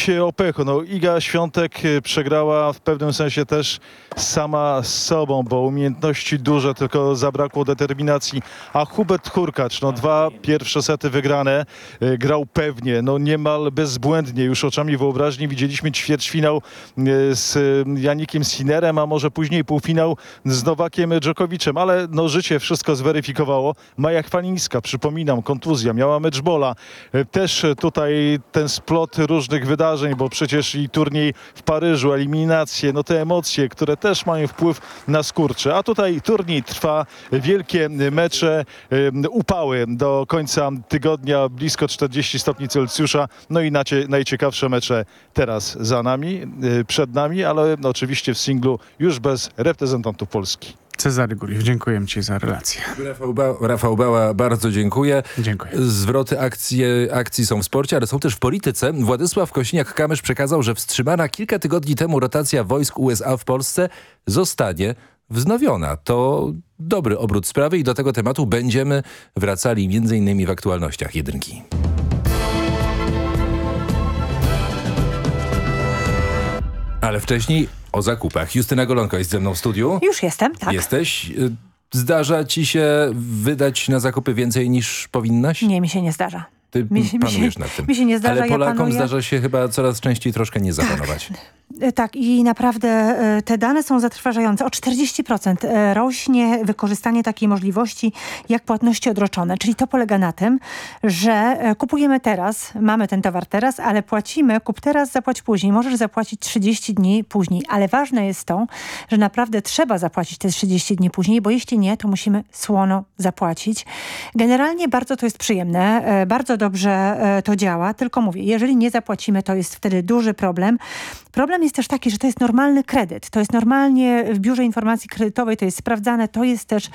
mówić o pechu. No, Iga Świątek przegrała w pewnym sensie też sama z sobą, bo umiejętności duże, tylko zabrakło determinacji. A Hubert Hurkacz, no 2 pierwsze sety wygrane, grał pewnie, no niemal bezbłędnie. Już oczami wyobraźni widzieliśmy ćwierćfinał z Jannikiem Sinnerem, a może później półfinał z Nowakiem Dżokowiczem, ale no życie wszystko zweryfikowało. Maja Chwalińska, przypominam, kontuzja, miała meczbola. Też tutaj ten splot różnych wydarzeń, bo przecież i turniej w Paryżu, eliminacje, no te emocje, które też mają wpływ na skurcze. A tutaj turniej trwa, wielkie mecze, upały do końca tygodnia, blisko 40 stopni Celsjusza. No i najciekawsze mecze teraz za nami, przed nami, ale oczywiście w singlu już bez reprezentantów Polski. Cezary Guliw, dziękuję Ci za relację. Rafał Bała, bardzo dziękuję. Dziękuję. Zwroty akcji są w sporcie, ale są też w polityce. Władysław Kosiniak-Kamysz przekazał, że wstrzymana kilka tygodni temu rotacja wojsk USA w Polsce zostanie wznowiona. To dobry obrót sprawy i do tego tematu będziemy wracali m.in. w aktualnościach Jedynki. Ale wcześniej o zakupach. Justyna Golonko jest ze mną w studiu. Już jestem, tak. Jesteś. Zdarza ci się wydać na zakupy więcej niż powinnaś? Nie, mi się nie zdarza. Ty panujesz nad tym. Mi się nie zdarza, ale Polakom ja zdarza się chyba coraz częściej troszkę nie zapanować. Tak, i naprawdę te dane są zatrważające. O 40% rośnie wykorzystanie takiej możliwości jak płatności odroczone. Czyli to polega na tym, że kupujemy teraz, mamy ten towar teraz, ale płacimy, kup teraz, zapłać później. Możesz zapłacić 30 dni później, ale ważne jest to, że naprawdę trzeba zapłacić te 30 dni później, bo jeśli nie, to musimy słono zapłacić. Generalnie bardzo to jest przyjemne, bardzo dobrze to działa, tylko mówię, jeżeli nie zapłacimy, to jest wtedy duży problem. Problem jest też taki, że to jest normalny kredyt. To jest normalnie w Biurze Informacji Kredytowej, to jest sprawdzane, to jest też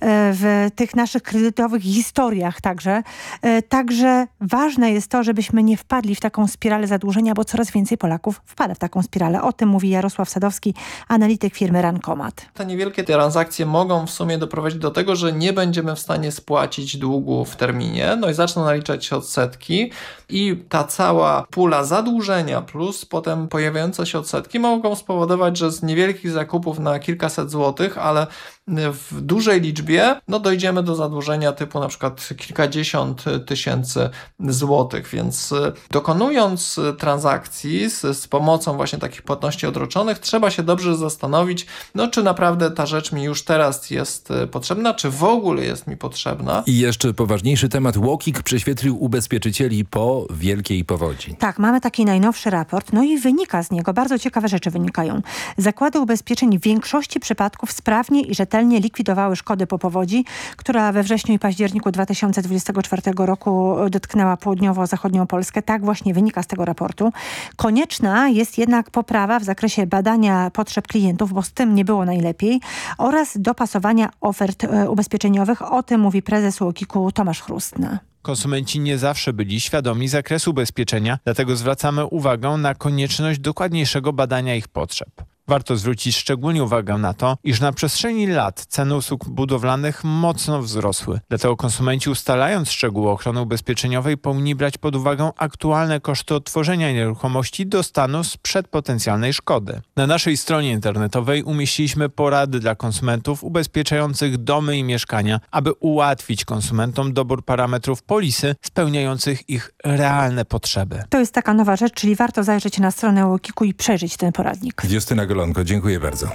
w tych naszych kredytowych historiach także. Także ważne jest to, żebyśmy nie wpadli w taką spiralę zadłużenia, bo coraz więcej Polaków wpada w taką spiralę. O tym mówi Jarosław Sadowski, analityk firmy Rankomat. Te niewielkie transakcje mogą w sumie doprowadzić do tego, że nie będziemy w stanie spłacić długu w terminie, no i zaczną naliczać się odsetki i ta cała pula zadłużenia plus potem pojawiające się odsetki mogą spowodować, że z niewielkich zakupów na kilkaset złotych, ale w dużej liczbie dojdziemy do zadłużenia typu na przykład kilkadziesiąt tysięcy złotych, więc dokonując transakcji z pomocą właśnie takich płatności odroczonych, trzeba się dobrze zastanowić, czy naprawdę ta rzecz mi już teraz jest potrzebna, czy w ogóle jest mi potrzebna. I jeszcze poważniejszy temat. UOKiK prześwietlił ubezpieczycieli po wielkiej powodzi. Tak, mamy taki najnowszy raport, i wynika z niego, bardzo ciekawe rzeczy wynikają. Zakłady ubezpieczeń w większości przypadków sprawnie i rzetelnie likwidowały szkody po powodzi, która we wrześniu i październiku 2024 roku dotknęła południowo-zachodnią Polskę. Tak właśnie wynika z tego raportu. Konieczna jest jednak poprawa w zakresie badania potrzeb klientów, bo z tym nie było najlepiej, oraz dopasowania ofert ubezpieczeniowych. O tym mówi prezes UOKiK-u Tomasz Chrustny. Konsumenci nie zawsze byli świadomi zakresu ubezpieczenia, dlatego zwracamy uwagę na konieczność dokładniejszego badania ich potrzeb. Warto zwrócić szczególnie uwagę na to, iż na przestrzeni lat ceny usług budowlanych mocno wzrosły. Dlatego konsumenci, ustalając szczegóły ochrony ubezpieczeniowej, powinni brać pod uwagę aktualne koszty odtworzenia nieruchomości do stanu sprzed potencjalnej szkody. Na naszej stronie internetowej umieściliśmy porady dla konsumentów ubezpieczających domy i mieszkania, aby ułatwić konsumentom dobór parametrów polisy spełniających ich realne potrzeby. To jest taka nowa rzecz, czyli warto zajrzeć na stronę UOKiK-u i przejrzeć ten poradnik. Justyna Golonko, dziękuję bardzo.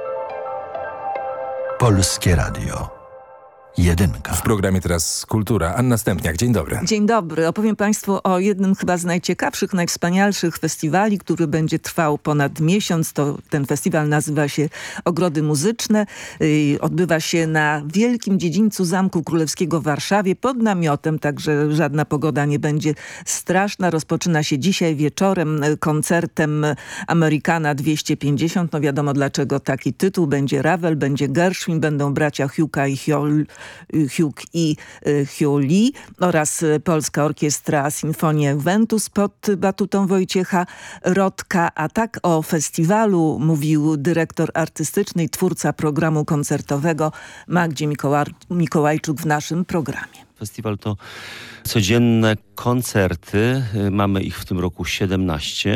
Polskie Radio. Jedynka. W programie teraz Kultura. Anna Stępniak, dzień dobry. Dzień dobry. Opowiem Państwu o jednym chyba z najciekawszych, najwspanialszych festiwali, który będzie trwał ponad miesiąc. Ten festiwal nazywa się Ogrody Muzyczne. Odbywa się na wielkim dziedzińcu Zamku Królewskiego w Warszawie pod namiotem, także żadna pogoda nie będzie straszna. Rozpoczyna się dzisiaj wieczorem koncertem Amerykana 250. Wiadomo dlaczego taki tytuł. Będzie Ravel, będzie Gershwin, będą bracia Hugh i Hugh Lee oraz Polska Orkiestra Sinfonia Juventus pod batutą Wojciecha Rodka. A tak o festiwalu mówił dyrektor artystyczny i twórca programu koncertowego Magdzie Mikołajczuk w naszym programie. Festiwal to codzienne koncerty. Mamy ich w tym roku 17.